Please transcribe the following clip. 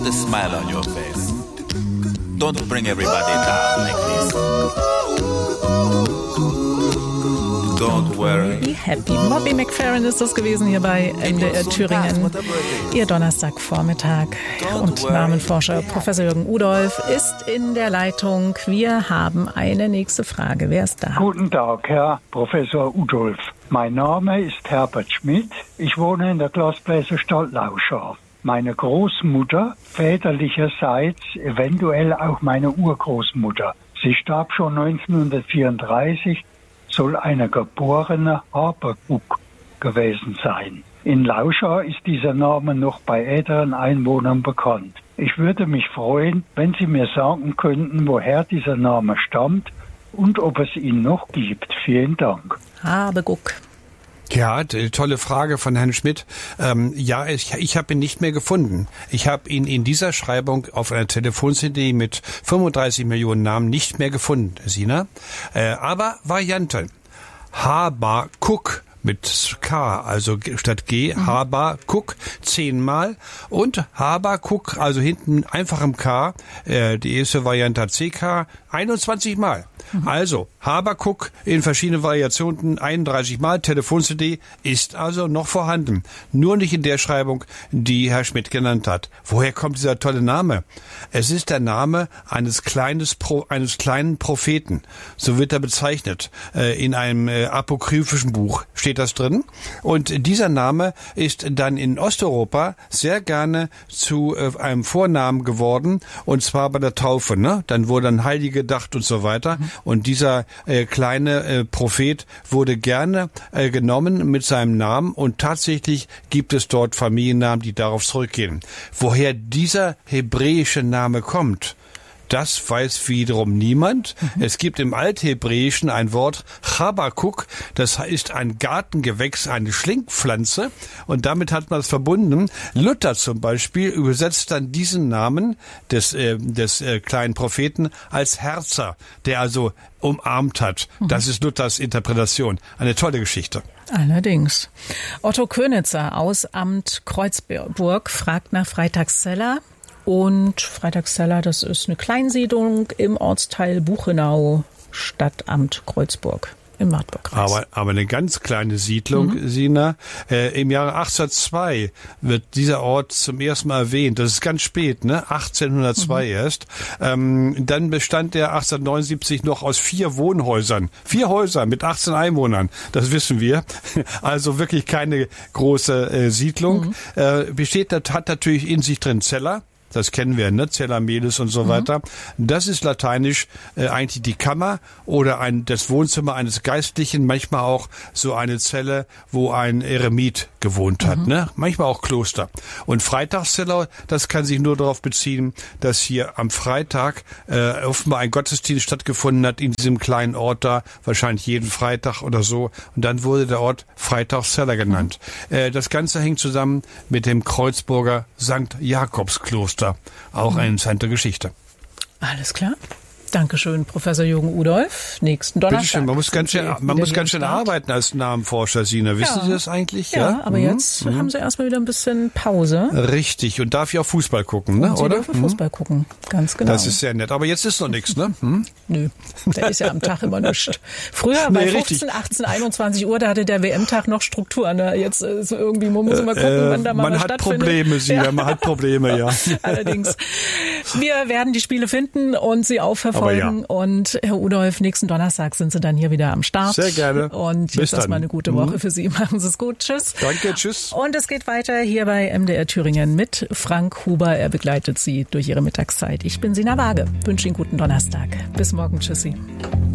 The smile on your face. Don't bring everybody down like this. Don't worry. Be happy. Bobby McFerrin ist das gewesen hier bei MDR Thüringen. Ihr Donnerstagvormittag. Und Namenforscher Professor Jürgen Udolph ist in der Leitung. Wir haben eine nächste Frage. Wer ist da? Guten Tag, Herr Professor Udolph. Mein Name ist Herbert Schmidt. Ich wohne in der Glasbläserstadt Lauschau. Meine Großmutter, väterlicherseits eventuell auch meine Urgroßmutter, sie starb schon 1934, soll eine geborene Haberguck gewesen sein. In Lauschau ist dieser Name noch bei älteren Einwohnern bekannt. Ich würde mich freuen, wenn Sie mir sagen könnten, woher dieser Name stammt und ob es ihn noch gibt. Vielen Dank. Haberguck. Ja, tolle Frage von Herrn Schmidt. Ich habe ihn nicht mehr gefunden. Ich habe ihn in dieser Schreibung auf einer Telefon-CD mit 35 Millionen Namen nicht mehr gefunden, Sina. Aber Variante. Haberguck mit K, also statt G, Haberguck 10-mal und Haberguck, also hinten einfach im K, die erste Variante hat CK, 21-mal. Also Haberguck in verschiedenen Variationen 31-mal, Telefon-CD ist also noch vorhanden. Nur nicht in der Schreibung, die Herr Schmidt genannt hat. Woher kommt dieser tolle Name? Es ist der Name eines kleinen Propheten. So wird er bezeichnet. In einem apokryphischen Buch steht das drin. Und dieser Name ist dann in Osteuropa sehr gerne zu einem Vornamen geworden. Und zwar bei der Taufe, ne? Dann wurde ein Heilige gedacht und so weiter. Und dieser kleine Prophet wurde gerne genommen mit seinem Namen und tatsächlich gibt es dort Familiennamen, die darauf zurückgehen. Woher dieser hebräische Name kommt, das weiß wiederum niemand. Es gibt im Althebräischen ein Wort Chabakuk, das ist ein Gartengewächs, eine Schlingpflanze und damit hat man es verbunden. Luther zum Beispiel übersetzt dann diesen Namen des kleinen Propheten als Herzer, der also umarmt hat. Das ist Luthers Interpretation. Eine tolle Geschichte. Allerdings. Otto Könitzer aus Amt Kreuzburg fragt nach Freitagszeller. Und Freitagszeller, das ist eine Kleinsiedlung im Ortsteil Buchenau, Stadtamt Kreuzburg im Wartburgkreis. Aber eine ganz kleine Siedlung, Sina. Im Jahre 1802 wird dieser Ort zum ersten Mal erwähnt. Das ist ganz spät, ne? 1802 erst. Dann bestand er 1879 noch aus 4 Wohnhäusern. 4 Häuser mit 18 Einwohnern. Das wissen wir. Also wirklich keine große Siedlung. Hat natürlich in sich drin Zeller. Das kennen wir, ne? Cella Melis und so weiter. Das ist lateinisch eigentlich die Kammer oder das Wohnzimmer eines Geistlichen, manchmal auch so eine Zelle, wo ein Eremit gewohnt hat, ne? Manchmal auch Kloster. Und Freitagszeller, das kann sich nur darauf beziehen, dass hier am Freitag offenbar ein Gottesdienst stattgefunden hat in diesem kleinen Ort da, wahrscheinlich jeden Freitag oder so. Und dann wurde der Ort Freitagszeller genannt. Das Ganze hängt zusammen mit dem Kreuzburger St. Jakobskloster. Auch eine interessante Geschichte. Alles klar. Dankeschön, Professor Jürgen Udolph. Nächsten Donnerstag. Bitteschön, man muss ganz schön arbeiten als Namenforscher, Sina. Wissen Sie das eigentlich? Ja, aber jetzt haben Sie erstmal wieder ein bisschen Pause. Richtig. Und darf ich auch Fußball gucken, ne? Sie dürfen Fußball gucken. Ganz genau. Das ist sehr nett. Aber jetzt ist noch nichts, ne? Nö, der ist ja am Tag immer nichts. Früher bei 15, 18, 21 Uhr, da hatte der WM-Tag noch Struktur. Ne? Jetzt ist irgendwie, man muss mal gucken, wann da mal was stattfindet. Probleme, Sina. Man hat Probleme, ja. Allerdings. Wir werden die Spiele finden und sie aufverfolgen. Und Herr Udolph, nächsten Donnerstag sind Sie dann hier wieder am Start. Sehr gerne. Und jetzt erstmal eine gute Woche für Sie. Machen Sie es gut. Tschüss. Danke, tschüss. Und es geht weiter hier bei MDR Thüringen mit Frank Huber. Er begleitet Sie durch Ihre Mittagszeit. Ich bin Sina Waage. Wünsche Ihnen guten Donnerstag. Bis morgen. Tschüssi.